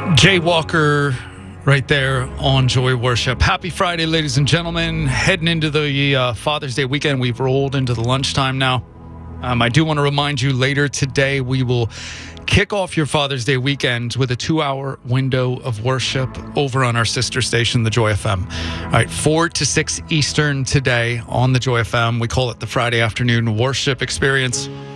Jay Walker right there on Joy Worship. Happy Friday, ladies and gentlemen. Heading into the Father's Day weekend. We've rolled into the lunchtime now. I do want to remind you later today we will kick off your Father's Day weekend with a 2-hour window of worship over on our sister station, the Joy FM. All right, 4 to 6 Eastern today on the Joy FM. We call it the Friday afternoon worship experience.